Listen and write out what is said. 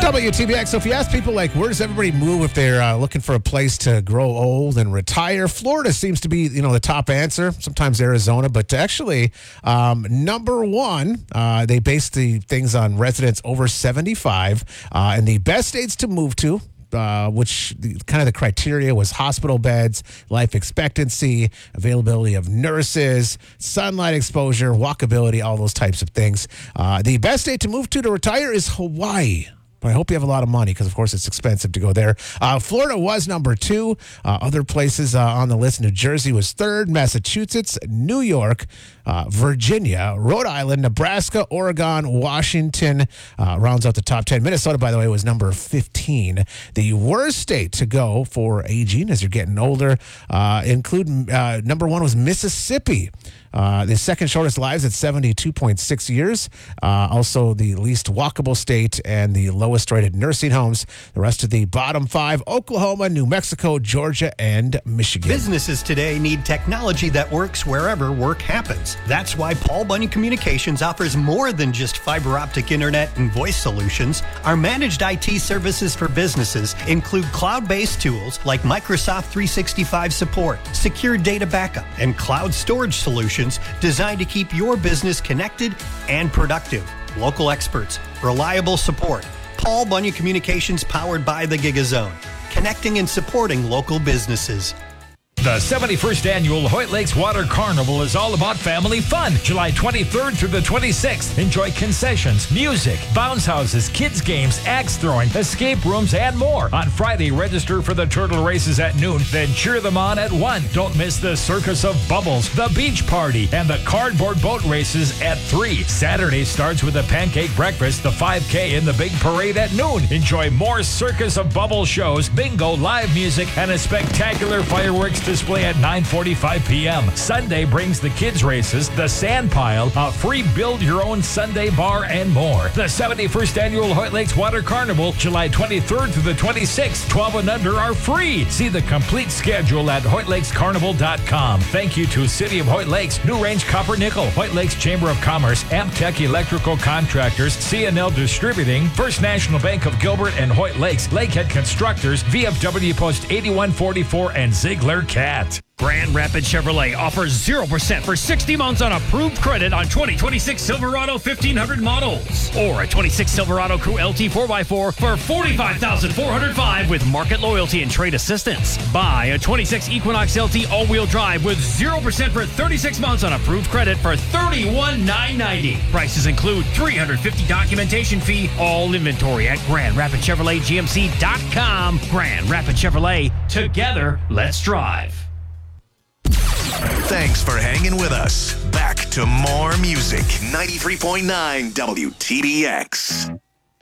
WTBX. So if you ask people, like, where does everybody move if they're looking for a place to grow old and retire? Florida seems to be, the top answer. Sometimes Arizona, but actually, number one, they base the things on residents over 75, and the best states to move to. Which kind of the criteria was hospital beds, life expectancy, availability of nurses, sunlight exposure, walkability, all those types of things. The best state to move to retire is Hawaii. But I hope you have a lot of money because, of course, it's expensive to go there. Florida was number two. Other places on the list, New Jersey was third, Massachusetts, New York, Virginia, Rhode Island, Nebraska, Oregon, Washington rounds out the top 10. Minnesota, by the way, was number 15. The worst state to go for aging as you're getting older, number one was Mississippi. The second shortest lives at 72.6 years. Also the least walkable state and the lowest rated nursing homes. The rest of the bottom five, Oklahoma, New Mexico, Georgia, and Michigan. Businesses today need technology that works wherever work happens. That's why Paul Bunyan Communications offers more than just fiber optic internet and voice solutions. Our managed IT services for businesses include cloud-based tools like Microsoft 365 support, secure data backup, and cloud storage solutions designed to keep your business connected and productive. Local experts, reliable support. Paul Bunyan Communications, powered by the GigaZone, connecting and supporting local businesses. The 71st Annual Hoyt Lakes Water Carnival is all about family fun. July 23rd through the 26th. Enjoy concessions, music, bounce houses, kids games, axe throwing, escape rooms, and more. On Friday, register for the turtle races at noon, then cheer them on at 1. Don't miss the Circus of Bubbles, the beach party, and the cardboard boat races at 3. Saturday starts with a pancake breakfast, the 5K, and the big parade at noon. Enjoy more Circus of Bubbles shows, bingo, live music, and a spectacular fireworks display at 9:45 p.m. Sunday brings the kids races, the sand pile, a free build-your-own Sunday bar, and more. The 71st Annual Hoyt Lakes Water Carnival, July 23rd through the 26th. 12 and under are free. See the complete schedule at HoytLakesCarnival.com. Thank you to City of Hoyt Lakes, New Range Copper Nickel, Hoyt Lakes Chamber of Commerce, Amtech Electrical Contractors, C&L Distributing, First National Bank of Gilbert and Hoyt Lakes, Lakehead Constructors, VFW Post 8144, and Ziegler Cat. Grand Rapids Chevrolet offers 0% for 60 months on approved credit on 2026 Silverado 1500 models. Or a 26 Silverado Crew LT 4x4 for $45,405 with market loyalty and trade assistance. Buy a 26 Equinox LT all-wheel drive with 0% for 36 months on approved credit for $31,990. Prices include $350 documentation fee, all inventory at GrandRapidChevroletGMC.com. Grand Rapids Chevrolet, together, let's drive. Thanks for hanging with us. Back to more music. 93.9 WTBX.